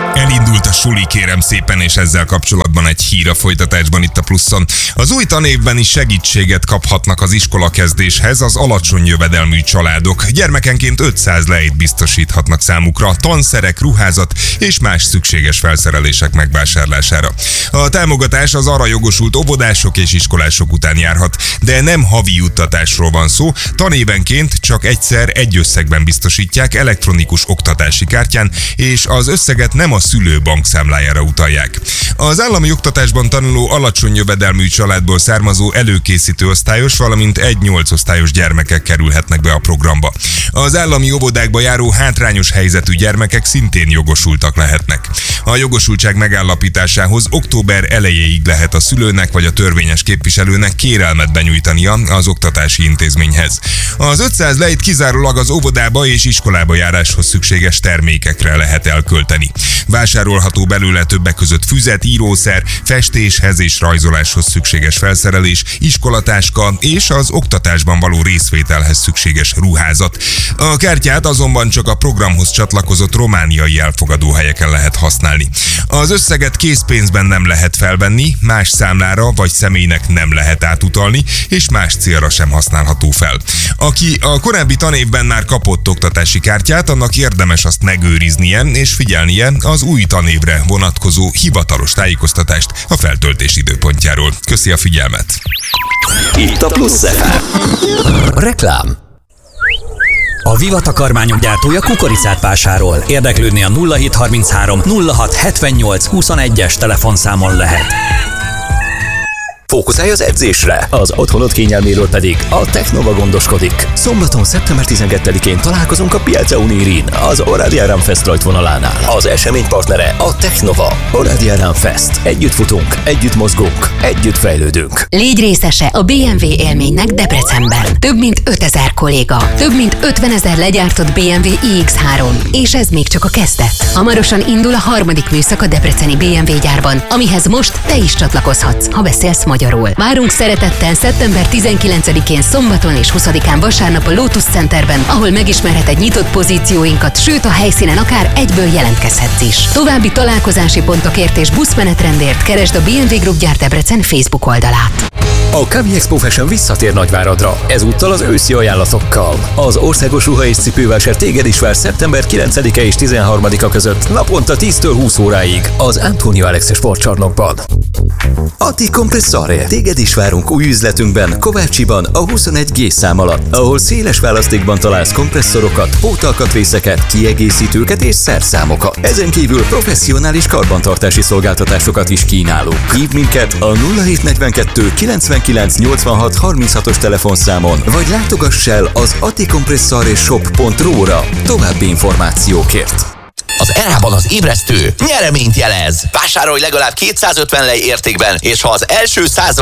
Elindult a suli, kérem szépen, és ezzel kapcsolatban egy hír a folytatásban itt a Pluszon. Az új tanévben is segítséget kaphatnak az iskolakezdéshez az alacsony jövedelmű családok. Gyermekenként 500 lejt biztosíthatnak számukra tanszerek, ruházat és más szükséges felszerelések megvásárlására. A támogatás az arra jogosult óvodások és iskolások után járhat, de nem havi juttatásról van szó, tanévenként csak egyszer egy összegben biztosítják elektronikus oktatási kártyán, és az összeget nem a szülő bankszámlájára utalják. Az állami oktatásban tanuló alacsony jövedelmű családból származó előkészítő osztályos, valamint 1-8 osztályos gyermekek kerülhetnek be a programba. Az állami óvodákba járó hátrányos helyzetű gyermekek szintén jogosultak lehetnek. A jogosultság megállapításához október elejéig lehet a szülőnek vagy a törvényes képviselőnek kérelmet benyújtania az oktatási intézményhez. Az 500 lejt kizárólag az óvodába és iskolába járáshoz szükséges termékekre lehet elkölteni. Vásárolható belőle többek között füzet, írószer, festéshez és rajzoláshoz szükséges felszerelés, iskolatáska és az oktatásban való részvételhez szükséges ruházat. A kártyát azonban csak a programhoz csatlakozott romániai elfogadóhelyeken lehet használni. Az összeget készpénzben nem lehet felvenni, más számlára vagy személynek nem lehet átutalni, és más célra sem használható fel. Aki a korábbi tanévben már kapott oktatási kártyát, annak érdemes azt megőriznie és figyelnie az új tanévre vonatkozó hivatalos tájékoztatást a feltöltés időpontjáról. Köszi a figyelmet! Itt a Plusz FM. Reklám. A Viva takarmányok gyártója kukoricát vásárol. Érdeklődni a 0733 06 78 21-es telefonszámon lehet. Fókuszálj az edzésre, az otthonod kényelméről pedig a Technova gondoskodik. Szombaton, szeptember 12-én találkozunk a Piazza Unirin, az Oradea Run Fest rajtvonalánál. Az esemény partnere a Technova. Oradea Run Fest. Együtt futunk, együtt mozgunk, együtt fejlődünk. Légy részese a BMW élménynek Debrecenben. Több mint 5000 kolléga, több mint 50 000 legyártott BMW iX3, és ez még csak a kezdet. Hamarosan indul a harmadik műszak a debreceni BMW gyárban, amihez most te is csatlakozhatsz, ha beszélsz magyarul. Várunk szeretettel szeptember 19-én szombaton és 20-án vasárnap a Lotus Centerben, ahol megismerheted nyitott pozícióinkat, sőt a helyszínen akár egyből jelentkezhetsz is. További találkozási pontokért és buszmenetrendért keresd a BMW Group Gyár Debrecen Facebook oldalát. A Kavi Expo Fashion visszatér Nagyváradra, ezúttal az őszi ajánlatokkal. Az országos ruha és cipővásár téged is vár szeptember 9-e és 13-a között naponta 10-től 20 óráig az Antonio Alexe sportcsarnokban. Ati Compressore, téged is várunk új üzletünkben, Kovácsiban, a 21G szám alatt, ahol széles választékban találsz kompresszorokat, pótalkatrészeket, kiegészítőket és szerszámokat. Ezen kívül professzionális karbantartási szolgáltatásokat is kínálunk. Hívd minket a 0742 99 86 36-os telefonszámon, vagy látogass el az atikompressoreshop.ru-ra további információkért. Az ERA-ban az ébresztő nyereményt jelez. Vásárolj legalább 250 lej értékben, és ha az első 100